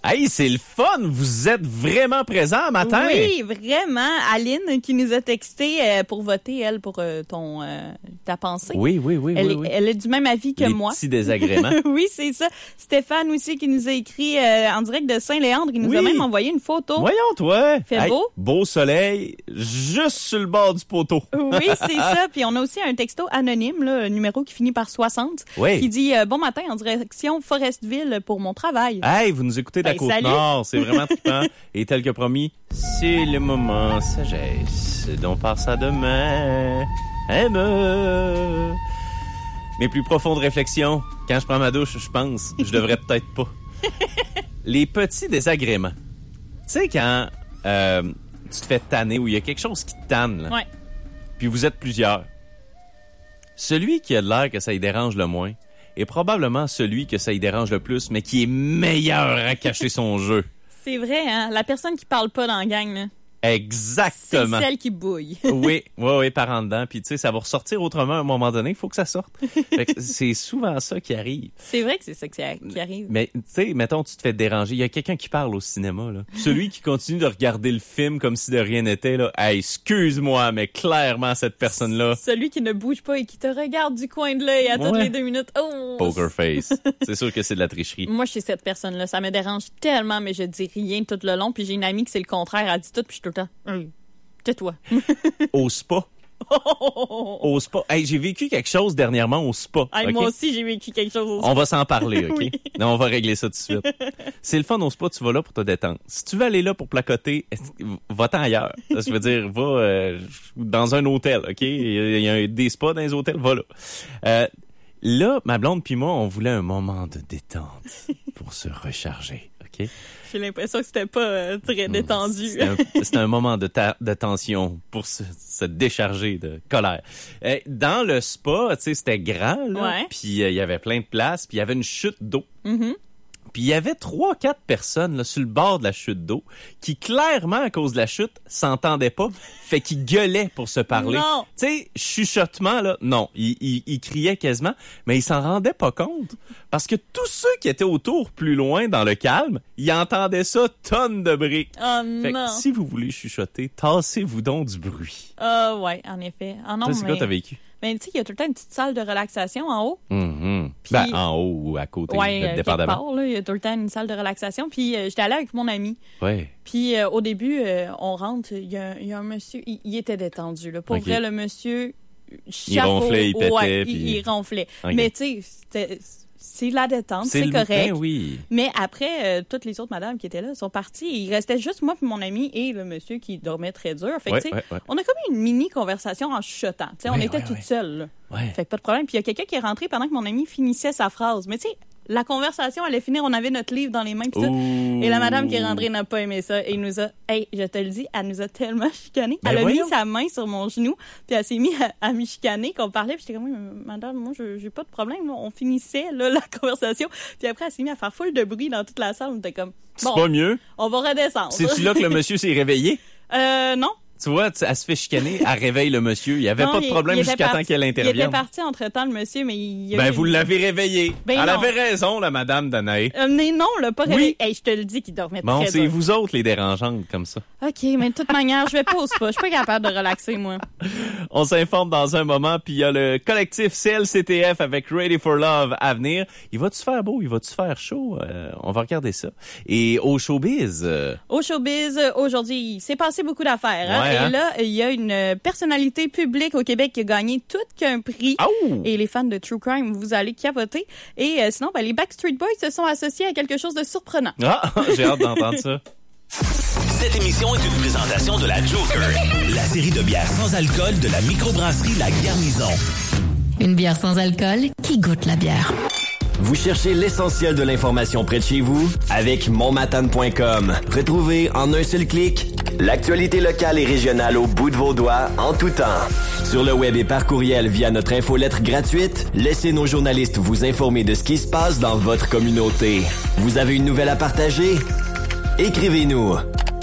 Hey, c'est le fun! Vous êtes vraiment présents matin! Oui, vraiment. Aline qui nous a texté pour voter, elle, pour ta pensée. Oui. Elle est du même avis que moi. Les petits désagréments. Oui, c'est ça. Stéphane aussi qui nous a écrit en direct de Saint-Léandre. Il nous a même envoyé une photo. Voyons, toi! Fait beau? Beau soleil, juste sur le bord du poteau. Oui, c'est ça. Puis on a aussi un texto anonyme, là, un numéro qui finit par 60, qui dit « Bon matin, en direction Forestville pour mon travail. » Hey, vous nous écoutez de la Côte-Nord, c'est vraiment trippant. Et tel que promis, c'est le moment sagesse dont passe à demain. Mes plus profondes réflexions, quand je prends ma douche, je pense, je devrais peut-être pas. Les petits désagréments. Tu sais, quand tu te fais tanner ou il y a quelque chose qui te tanne, là, puis vous êtes plusieurs, celui qui a de l'air que ça y dérange le moins est probablement celui que ça y dérange le plus, mais qui est meilleur à cacher son jeu. C'est vrai, hein? La personne qui parle pas dans la gang, là. Exactement. C'est celle qui bouille. Oui, par en dedans. Puis tu sais, ça va ressortir autrement à un moment donné. Il faut que ça sorte. Fait que c'est souvent ça qui arrive. C'est vrai que c'est ça qui arrive. Mais tu sais, mettons, tu te fais déranger. Il y a quelqu'un qui parle au cinéma, là. Celui qui continue de regarder le film comme si de rien n'était, là. Hey, excuse-moi, mais clairement, cette personne-là. Celui qui ne bouge pas et qui te regarde du coin de l'œil à toutes les 2 minutes. Oh! Poker face. C'est sûr que c'est de la tricherie. Moi, je suis cette personne-là. Ça me dérange tellement, mais je dis rien tout le long. Puis j'ai une amie qui c'est le contraire. Elle dit tout, puis je suis tout le temps. Tais-toi. Au spa. Au spa. Hey, j'ai vécu quelque chose dernièrement au spa. Hey, okay? Moi aussi, j'ai vécu quelque chose au spa. On va s'en parler, OK? Oui. Non, on va régler ça tout de suite. C'est le fun au spa, tu vas là pour te détendre. Si tu veux aller là pour placoter, va-t'en ailleurs. Je veux dire, va dans un hôtel, OK? Il y a des spas dans les hôtels, va là. Là, ma blonde puis moi, on voulait un moment de détente pour se recharger, OK? J'ai l'impression que c'était pas très détendu. C'était un moment de tension pour se décharger de colère. Dans le spa, tu sais, c'était grand, là. Puis il y avait plein de places, puis il y avait une chute d'eau. Mm-hmm. Puis il y avait 3-4 personnes là, sur le bord de la chute d'eau qui, clairement, à cause de la chute, s'entendaient pas, fait qu'ils gueulaient pour se parler. Non! Tu sais, chuchotement, là, non, ils criaient quasiment, mais ils s'en rendaient pas compte. Parce que tous ceux qui étaient autour, plus loin, dans le calme, ils entendaient ça tonnes de briques. Oh fait non! Que, si vous voulez chuchoter, tassez-vous donc du bruit. Ouais, en effet. Ah non, ça, c'est quoi t'as vécu? Mais tu sais, il y a tout le temps une petite salle de relaxation en haut. Mm-hmm. Puis, en haut ou à côté, dépendamment. Il y a tout le temps une salle de relaxation. Puis j'étais allée avec mon ami. Ouais. Puis au début, on rentre, il y a un monsieur, il était détendu. Là. Pour vrai, le monsieur, chapeau, il ronflait, il pétait. Il ronflait. Okay. Mais tu sais, c'est la détente, c'est correct. Oui. Mais après, toutes les autres madames qui étaient là sont parties. Il restait juste moi puis mon ami et le monsieur qui dormait très dur. Fait que, on a comme une mini conversation en chuchotant. On était toutes seules. Là. Ouais. Fait que pas de problème. Puis il y a quelqu'un qui est rentré pendant que mon ami finissait sa phrase. Mais tu sais, la conversation allait finir, on avait notre livre dans les mains, pis tout. Et la madame qui est rentrée n'a pas aimé ça. Et nous a, je te le dis, elle nous a tellement chicané. Elle a mis sa main sur mon genou, puis elle s'est mise à me chicaner, qu'on parlait, puis j'étais comme, oui, madame, moi, j'ai pas de problème, là. On finissait, là, la conversation. Puis après, elle s'est mise à faire full de bruit dans toute la salle. On était comme, c'est pas mieux. On va redescendre. C'est-tu là que le monsieur s'est réveillé? Non. Tu vois, elle se fait chicaner, elle réveille le monsieur. Il n'y avait pas de problème jusqu'à temps qu'elle intervienne. Il était parti entre-temps, le monsieur, mais il... vous l'avez réveillé. Elle avait raison, la madame Danae. Mais non, on l'a pas réveillé. Hey, je te le dis qu'il dormait très c'est vous autres les dérangeantes comme ça. OK, mais de toute manière, je vais pas au spa. Je suis pas capable de relaxer, moi. On s'informe dans un moment, puis il y a le collectif CLCTF avec Ready for Love à venir. Il va-tu faire beau? Il va-tu faire chaud? On va regarder ça. Et au showbiz... Au showbiz, aujourd'hui, il s'est passé beaucoup d'affaires. Hein? Et là, il y a une personnalité publique au Québec qui a gagné tout qu'un prix. Oh! Et les fans de True Crime, vous allez capoter. Et sinon, les Backstreet Boys se sont associés à quelque chose de surprenant. Ah, j'ai hâte d'entendre ça. Cette émission est une présentation de la Joker, la série de bières sans alcool de la microbrasserie La Garnison. Une bière sans alcool qui goûte la bière. Vous cherchez l'essentiel de l'information près de chez vous? Avec monmatane.com. Retrouvez en un seul clic l'actualité locale et régionale au bout de vos doigts en tout temps. Sur le web et par courriel via notre infolettre gratuite, laissez nos journalistes vous informer de ce qui se passe dans votre communauté. Vous avez une nouvelle à partager? Écrivez-nous.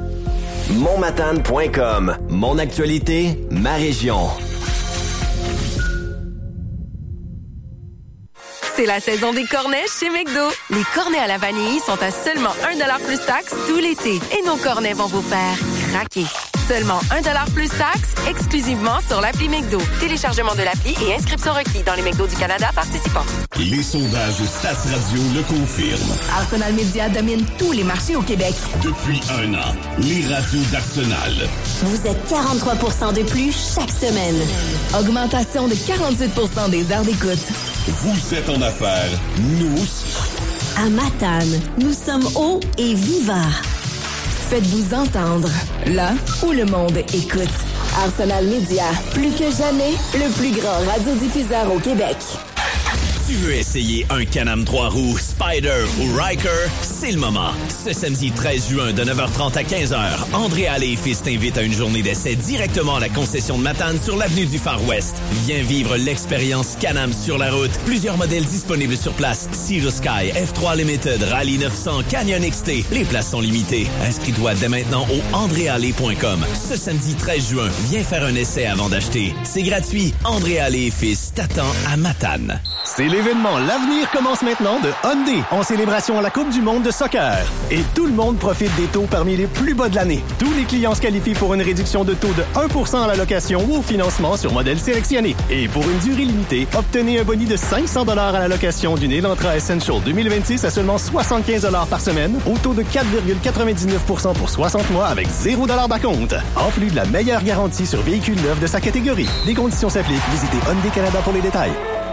monmatane.com. Mon actualité, ma région. C'est la saison des cornets chez McDo. Les cornets à la vanille sont à seulement 1$ plus taxes tout l'été. Et nos cornets vont vous faire craquer. Seulement 1$ plus taxes, exclusivement sur l'appli McDo. Téléchargement de l'appli et inscription requis dans les McDo du Canada participants. Les sondages Stats Radio le confirment. Arsenal Media domine tous les marchés au Québec. Depuis 1 an, les radios d'Arsenal. Vous êtes 43% de plus chaque semaine. Augmentation de 48% des heures d'écoute. Vous êtes en affaires, nous aussi. À Matane, nous sommes hauts et vivants. Faites-vous entendre, là où le monde écoute. Arsenal Media, plus que jamais, le plus grand radiodiffuseur au Québec. Tu veux essayer un Can-Am 3 roues, Spider ou Ryker? C'est le moment. Ce samedi 13 juin de 9h30 à 15h, André Allais et Fils t'invite à une journée d'essai directement à la concession de Matane sur l'avenue du Far West. Viens vivre l'expérience Can-Am sur la route. Plusieurs modèles disponibles sur place. Sea Sky, F3 Limited, Rally 900, Canyon XT. Les places sont limitées. Inscris-toi dès maintenant au andréallais.com. Ce samedi 13 juin, viens faire un essai avant d'acheter. C'est gratuit. André Allais et Fils t'attend à Matane. C'est l'événement L'Avenir commence maintenant de Hyundai en célébration à la Coupe du monde de soccer. Et tout le monde profite des taux parmi les plus bas de l'année. Tous les clients se qualifient pour une réduction de taux de 1% à la location ou au financement sur modèle sélectionné. Et pour une durée limitée, obtenez un boni de 500 $ à la location d'une Elantra Essential 2026 à seulement 75 $ par semaine, au taux de 4,99% pour 60 mois avec 0 $ d'acompte. En plus de la meilleure garantie sur véhicules neufs de sa catégorie. Des conditions s'appliquent. Visitez Hyundai Canada pour les détails.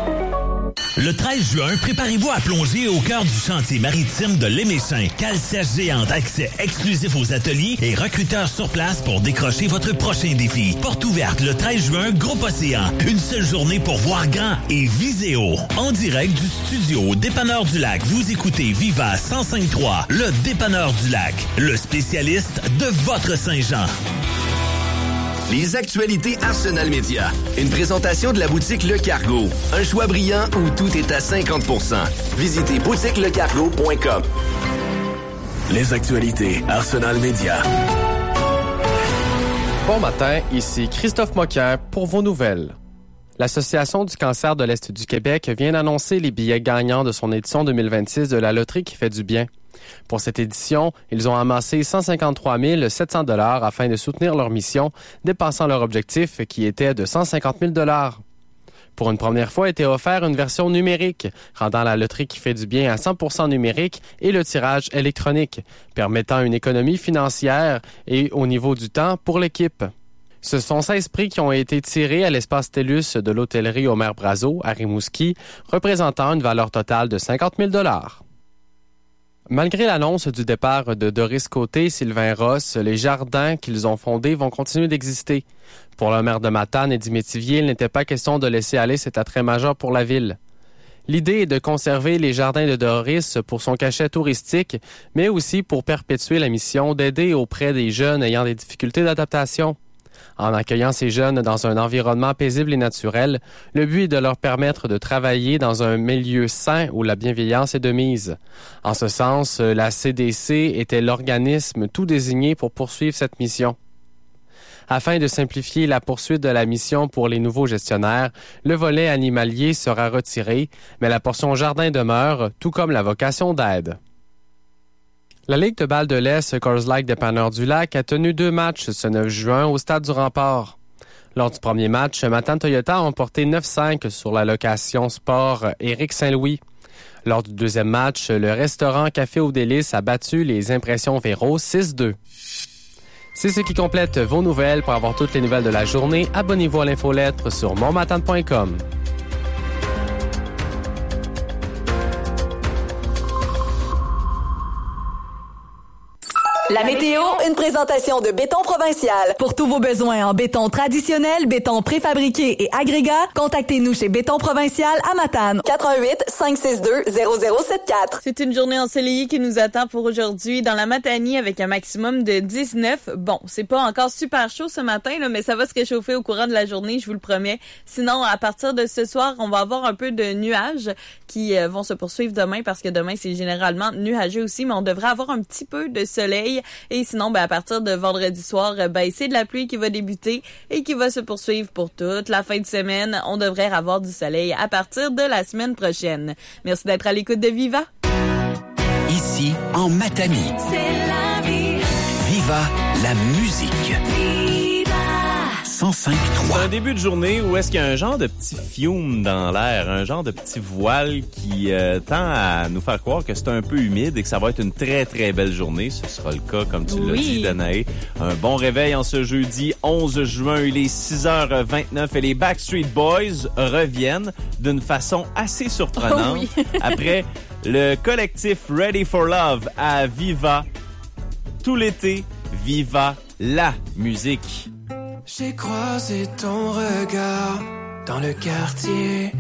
Le 13 juin, préparez-vous à plonger au cœur du chantier maritime de l'Éméchin. Cale-sèche géante, accès exclusif aux ateliers et recruteurs sur place pour décrocher votre prochain défi. Porte ouverte le 13 juin, Groupe Océan. Une seule journée pour voir grand et visez haut. En direct du studio Dépanneur du Lac, vous écoutez Viva 105.3, le Dépanneur du Lac, le spécialiste de votre Saint-Jean. Les actualités Arsenal Media. Une présentation de la boutique Le Cargo. Un choix brillant où tout est à 50%. Visitez boutiquelecargo.com. Les actualités Arsenal Media. Bon matin, ici Christophe Moquin pour vos nouvelles. L'Association du cancer de l'Est du Québec vient d'annoncer les billets gagnants de son édition 2026 de la loterie qui fait du bien. Pour cette édition, ils ont amassé 153 700 $ afin de soutenir leur mission, dépassant leur objectif qui était de 150 000 $. Pour une première fois, a été offert une version numérique, rendant la loterie qui fait du bien à 100% numérique et le tirage électronique, permettant une économie financière et au niveau du temps pour l'équipe. Ce sont 16 prix qui ont été tirés à l'espace TELUS de l'hôtellerie Omer Brazo à Rimouski, représentant une valeur totale de 50 000 $. Malgré l'annonce du départ de Doris Côté et Sylvain Ross, les jardins qu'ils ont fondés vont continuer d'exister. Pour le maire de Matane et d'Métivier, il n'était pas question de laisser aller cet attrait majeur pour la ville. L'idée est de conserver les jardins de Doris pour son cachet touristique, mais aussi pour perpétuer la mission d'aider auprès des jeunes ayant des difficultés d'adaptation. En accueillant ces jeunes dans un environnement paisible et naturel, le but est de leur permettre de travailler dans un milieu sain où la bienveillance est de mise. En ce sens, la CDC était l'organisme tout désigné pour poursuivre cette mission. Afin de simplifier la poursuite de la mission pour les nouveaux gestionnaires, le volet animalier sera retiré, mais la portion jardin demeure, tout comme la vocation d'aide. La Ligue de balle de l'Est Coors Light Dépanneur du Lac a tenu 2 matchs ce 9 juin au stade du Rempart. Lors du premier match, Matane Toyota a emporté 9-5 sur la location sport Éric Saint-Louis. Lors du deuxième match, le restaurant Café aux Délices a battu les Impressions Véro 6-2. C'est ce qui complète vos nouvelles. Pour avoir toutes les nouvelles de la journée, abonnez-vous à l'infolettre sur monmatane.com. La météo, une présentation de Béton Provincial. Pour tous vos besoins en béton traditionnel, béton préfabriqué et agrégat, contactez-nous chez Béton Provincial à Matane. 88-562-0074. C'est une journée ensoleillée qui nous attend pour aujourd'hui dans la Matanie avec un maximum de 19. Bon, c'est pas encore super chaud ce matin, là, mais ça va se réchauffer au courant de la journée, je vous le promets. Sinon, à partir de ce soir, on va avoir un peu de nuages qui vont se poursuivre demain parce que demain, c'est généralement nuageux aussi, mais on devrait avoir un petit peu de soleil soleil. Et sinon, à partir de vendredi soir, c'est de la pluie qui va débuter et qui va se poursuivre pour toute la fin de semaine. On devrait avoir du soleil à partir de la semaine prochaine. Merci d'être à l'écoute de Viva. Ici, en Matanie. C'est la vie. Viva la musique. Viva. 105.3. C'est un début de journée où est-ce qu'il y a un genre de petit fiume dans l'air, un genre de petit voile qui tend à nous faire croire que c'est un peu humide et que ça va être une très, très belle journée. Ce sera le cas, comme tu l'as dit, Danae. Un bon réveil en ce jeudi 11 juin. Il est 6h29 et les Backstreet Boys reviennent d'une façon assez surprenante. Oh oui. Après le collectif Ready for Love à Viva. Tout l'été, Viva la musique. J'ai croisé ton regard dans le quartier.